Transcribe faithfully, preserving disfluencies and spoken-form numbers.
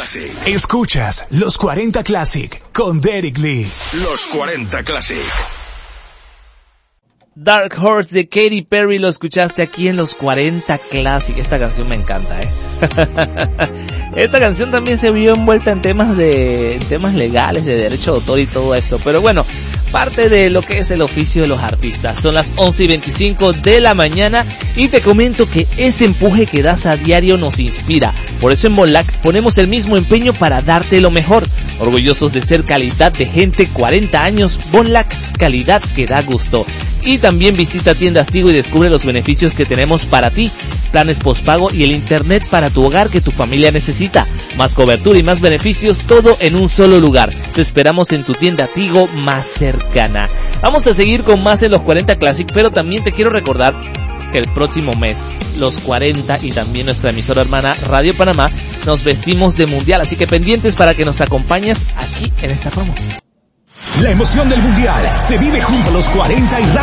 Classic. Escuchas Los cuarenta Classic con Derek Lee. Los cuarenta Classic. Dark Horse de Katy Perry lo escuchaste aquí en Los cuarenta Classic. Esta canción me encanta, eh. Esta canción también se vio envuelta en temas de en temas legales, de derecho de autor y todo esto. Pero bueno, parte de lo que es el oficio de los artistas. Son las once y veinticinco de la mañana y te comento que ese empuje que das a diario nos inspira. Por eso en Bonlac ponemos el mismo empeño para darte lo mejor. Orgullosos de ser calidad de gente, cuarenta años, Bonlac, calidad que da gusto. Y también visita Tiendas Tigo y descubre los beneficios que tenemos para ti. Planes postpago y el internet para tu hogar que tu familia necesita. Más cobertura y más beneficios, todo en un solo lugar. Te esperamos en tu tienda Tigo más cercana. Vamos a seguir con más en Los cuarenta Classic, pero también te quiero recordar que el próximo mes, Los cuarenta y también nuestra emisora hermana Radio Panamá, nos vestimos de mundial. Así que pendientes para que nos acompañes aquí en esta promo. La emoción del mundial se vive junto a Los cuarenta y